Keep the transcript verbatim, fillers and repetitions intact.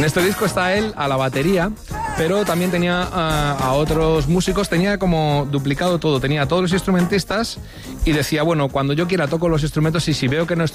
En este disco está él a la batería, pero también tenía a, a otros músicos, tenía como duplicado todo, tenía a todos los instrumentistas y decía, bueno, cuando yo quiera toco los instrumentos y si veo que no estoy